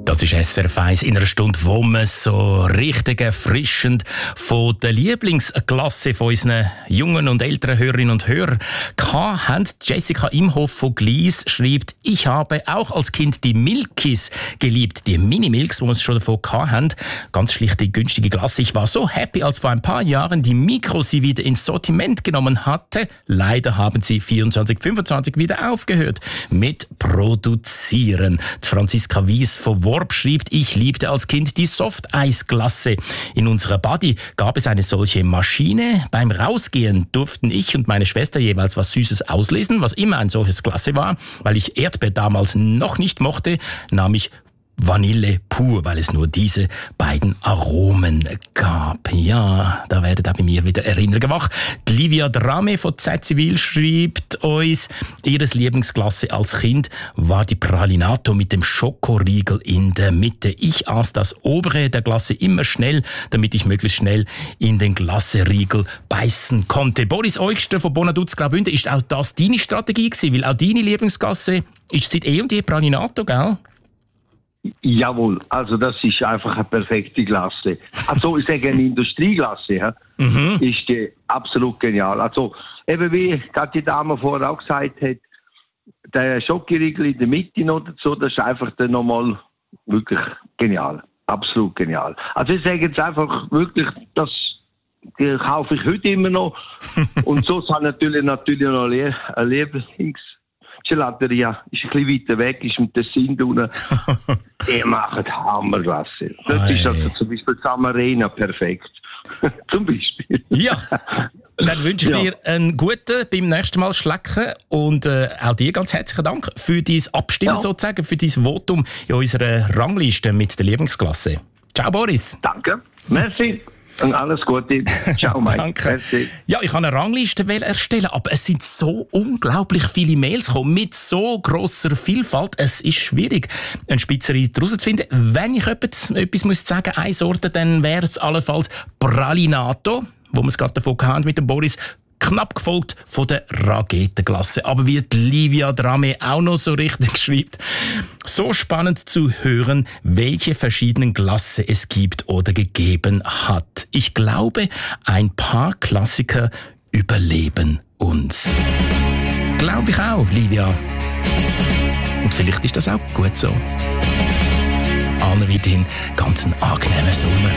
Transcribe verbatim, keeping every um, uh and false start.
Das ist S R F eins in einer Stunde, wo wir so richtig erfrischend von der Lieblingsklasse von unseren jungen und älteren Hörerinnen und Hörern haben. Jessica Imhoff von Glies schreibt, ich habe auch als Kind die Milkis geliebt, die Mini-Milks, wo wir es schon davon haben. Ganz schlichte, günstige Klasse. Ich war so happy, als vor ein paar Jahren die Mikro sie wieder ins Sortiment genommen hatte. Leider haben sie vierundzwanzig fünfundzwanzig wieder aufgehört mit Produzieren. Die Franziska Wies von Worb schreibt, ich liebte als Kind die Softeisklasse. In unserer Body gab es eine solche Maschine. Beim Rausgehen durften ich und meine Schwester jeweils was Süßes auslesen, was immer ein solches Klasse war. Weil ich Erdbeer damals noch nicht mochte, nahm ich Vanille pur, weil es nur diese beiden Aromen gab. Ja, da werden auch bei mir wieder Erinnerungen wach. Die Livia Drame von Z Zivil schreibt uns, ihres Lieblingsklasse als Kind war die Pralinato mit dem Schokoriegel in der Mitte. Ich aß das obere der Glasse immer schnell, damit ich möglichst schnell in den Glasseriegel beißen konnte. Boris Eugster von Bonaduz Graubünden, ist auch das deine Strategie gewesen? Weil auch deine Lieblingsklasse ist seit eh und je Pralinato, gell? Jawohl, also das ist einfach eine perfekte Klasse. Also ich sage eine Industrieglasse, ja, mhm. ist die absolut genial. Also eben wie gerade die Dame vorher auch gesagt hat, der Schokoriegel in der Mitte noch dazu, das ist einfach dann nochmal wirklich genial. Absolut genial. Also ich sage jetzt einfach wirklich, das kaufe ich heute immer noch. Und so ist natürlich, natürlich noch ein Lieblings Gelateria ist ein bisschen weiter weg, ist mit der Tessin unten. Die machen Hammerklasse. Das Ei. Ist also zum Beispiel Samarena perfekt. Zum Beispiel. Ja, dann wünsche ich ja. dir einen guten beim nächsten Mal Schlecken und äh, auch dir ganz herzlichen Dank für dein Abstimmen ja. sozusagen, für dein Votum in unserer Rangliste mit der Lieblingsklasse. Ciao Boris. Danke. Merci. Und alles Gute. Ciao, Mike. Danke. Merci. Ja, ich kann eine Rangliste erstellen, aber es sind so unglaublich viele Mails gekommen, mit so grosser Vielfalt. Es ist schwierig, einen Spitzenreiter herauszufinden. Wenn ich etwas, etwas muss sagen, eine Sorte, dann wäre es allenfalls Pralinato, wo wir es gerade davon hatten mit dem Boris, knapp gefolgt von der Ragetenklasse. Aber wie die Livia Drame auch noch so richtig schreibt, so spannend zu hören, welche verschiedenen Klasse es gibt oder gegeben hat. Ich glaube, ein paar Klassiker überleben uns. Glaube ich auch, Livia. Und vielleicht ist das auch gut so. Allen weiterhin ganz einen angenehmen Sommer.